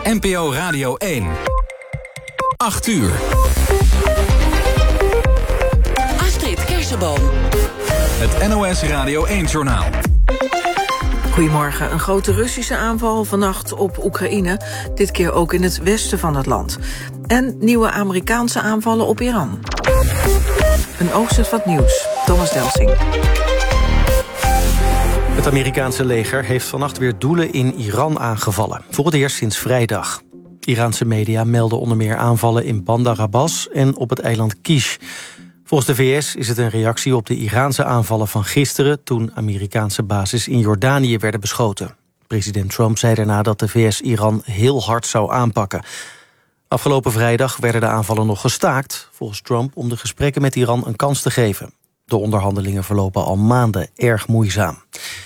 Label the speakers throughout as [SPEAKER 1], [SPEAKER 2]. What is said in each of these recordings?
[SPEAKER 1] NPO Radio 1. 8 uur.
[SPEAKER 2] Astrid Kersenboom.
[SPEAKER 1] Het NOS Radio 1-journaal.
[SPEAKER 3] Goedemorgen. Een grote Russische aanval vannacht op Oekraïne. Dit keer ook in het westen van het land. En nieuwe Amerikaanse aanvallen op Iran. Een overzicht van het nieuws. Thomas Delsing.
[SPEAKER 4] Het Amerikaanse leger heeft vannacht weer doelen in Iran aangevallen. Voor het eerst sinds vrijdag. Iraanse media melden onder meer aanvallen in Bandar Abbas en op het eiland Kish. Volgens de VS is het een reactie op de Iraanse aanvallen van gisteren, toen Amerikaanse bases in Jordanië werden beschoten. President Trump zei daarna dat de VS Iran heel hard zou aanpakken. Afgelopen vrijdag werden de aanvallen nog gestaakt, volgens Trump, om de gesprekken met Iran een kans te geven. De onderhandelingen verlopen al maanden erg moeizaam.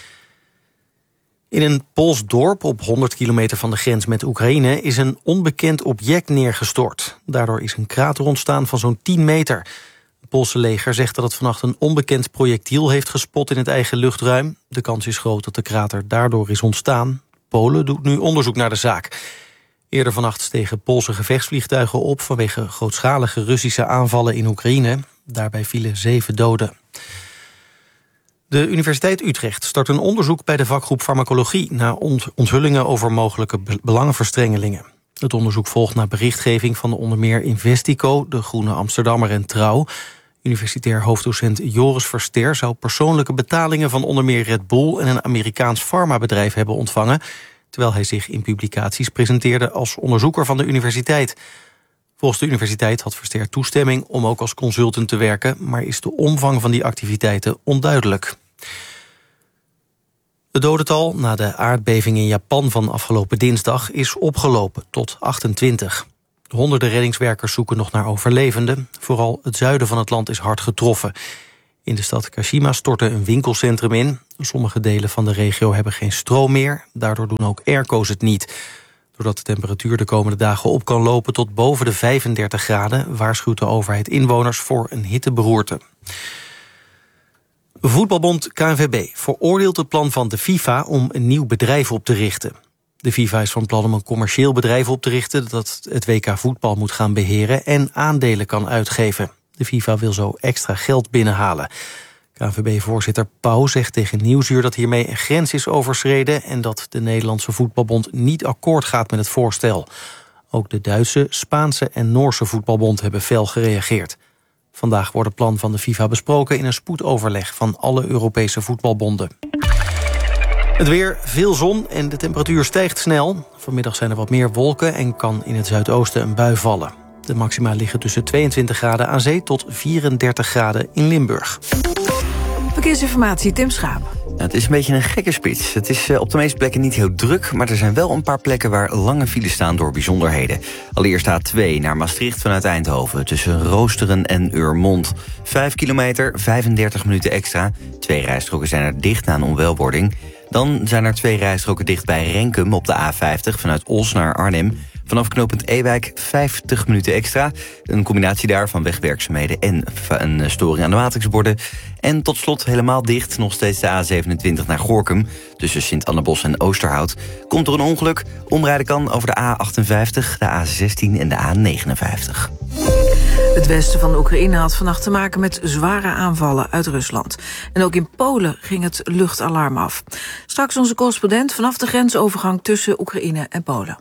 [SPEAKER 4] In een Pools dorp op 100 kilometer van de grens met Oekraïne is een onbekend object neergestort. Daardoor is een krater ontstaan van zo'n 10 meter. Het Poolse leger zegt dat het vannacht een onbekend projectiel heeft gespot in het eigen luchtruim. De kans is groot dat de krater daardoor is ontstaan. Polen doet nu onderzoek naar de zaak. Eerder vannacht stegen Poolse gevechtsvliegtuigen op vanwege grootschalige Russische aanvallen in Oekraïne. Daarbij vielen 7 doden. De Universiteit Utrecht start een onderzoek bij de vakgroep Farmacologie naar onthullingen over mogelijke belangenverstrengelingen. Het onderzoek volgt naar berichtgeving van onder meer Investico, de Groene Amsterdammer en Trouw. Universitair hoofddocent Joris Verster zou persoonlijke betalingen van onder meer Red Bull en een Amerikaans farmabedrijf hebben ontvangen, terwijl hij zich in publicaties presenteerde als onderzoeker van de universiteit. Volgens de universiteit had Verster toestemming om ook als consultant te werken, maar is de omvang van die activiteiten onduidelijk. Het dodental na de aardbeving in Japan van afgelopen dinsdag is opgelopen tot 28. Honderden reddingswerkers zoeken nog naar overlevenden. Vooral het zuiden van het land is hard getroffen. In de stad Kashima stortte een winkelcentrum in. Sommige delen van de regio hebben geen stroom meer. Daardoor doen ook airco's het niet. Doordat de temperatuur de komende dagen op kan lopen tot boven de 35 graden... waarschuwt de overheid inwoners voor een hitteberoerte. Voetbalbond KNVB veroordeelt het plan van de FIFA om een nieuw bedrijf op te richten. De FIFA is van plan om een commercieel bedrijf op te richten dat het WK voetbal moet gaan beheren en aandelen kan uitgeven. De FIFA wil zo extra geld binnenhalen. KNVB-voorzitter Pauw zegt tegen Nieuwsuur dat hiermee een grens is overschreden en dat de Nederlandse voetbalbond niet akkoord gaat met het voorstel. Ook de Duitse, Spaanse en Noorse voetbalbond hebben fel gereageerd. Vandaag wordt het plan van de FIFA besproken in een spoedoverleg van alle Europese voetbalbonden. Het weer, veel zon en de temperatuur stijgt snel. Vanmiddag zijn er wat meer wolken en kan in het zuidoosten een bui vallen. De maxima liggen tussen 22 graden aan zee tot 34 graden in Limburg.
[SPEAKER 3] Verkeersinformatie, Tim Schaap.
[SPEAKER 5] Het is een beetje een gekke spits. Het is op de meeste plekken niet heel druk, maar er zijn wel een paar plekken waar lange files staan door bijzonderheden. Allereerst A2 naar Maastricht vanuit Eindhoven tussen Roosteren en Urmond. 5 kilometer, 35 minuten extra. 2 rijstroken zijn er dicht na een onwelwording. Dan zijn er 2 rijstroken dicht bij Renkum op de A50 vanuit Os naar Arnhem. Vanaf knooppunt Ewijk 50 minuten extra. Een combinatie daar van wegwerkzaamheden en een storing aan de matrixborden. En tot slot helemaal dicht nog steeds de A27 naar Gorinchem. Tussen Sint-Annebos en Oosterhout. Komt er een ongeluk? Omrijden kan over de A58, de A16 en de A59.
[SPEAKER 3] Het westen van Oekraïne had vannacht te maken met zware aanvallen uit Rusland. En ook in Polen ging het luchtalarm af. Straks onze correspondent vanaf de grensovergang tussen Oekraïne en Polen.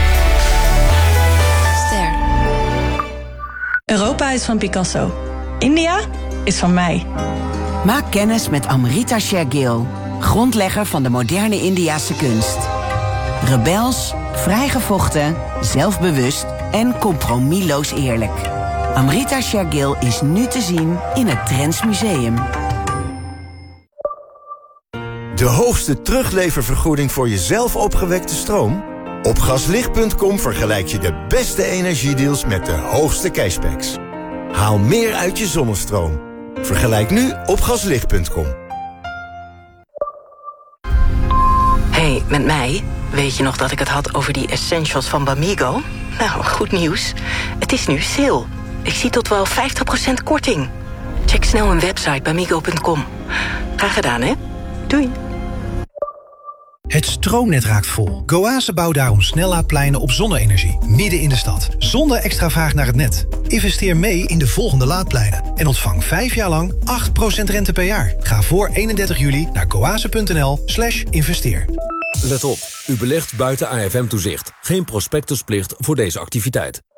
[SPEAKER 6] Europa is van Picasso. India is van mij.
[SPEAKER 2] Maak kennis met Amrita Shergill, grondlegger van de moderne Indiase kunst. Rebels, vrijgevochten, zelfbewust en compromisloos eerlijk. Amrita Shergill is nu te zien in het Trends Museum.
[SPEAKER 7] De hoogste terugleververgoeding voor je zelf opgewekte stroom? Op Gaslicht.com vergelijk je de beste energiedeals met de hoogste cashbacks. Haal meer uit je zonnestroom. Vergelijk nu op Gaslicht.com.
[SPEAKER 8] Hey, met mij? Weet je nog dat ik het had over die essentials van Bamigo? Nou, goed nieuws. Het is nu sale. Ik zie tot wel 50% korting. Check snel een website bamigo.com. Graag gedaan, hè? Doei.
[SPEAKER 9] Het stroomnet raakt vol. Goase bouwt daarom snellaadpleinen op zonne-energie, midden in de stad. Zonder extra vraag naar het net. Investeer mee in de volgende laadpleinen. En ontvang 5 jaar lang 8% rente per jaar. Ga voor 31 juli naar goase.nl/investeer.
[SPEAKER 1] Let op, u belegt buiten AFM-toezicht. Geen prospectusplicht voor deze activiteit.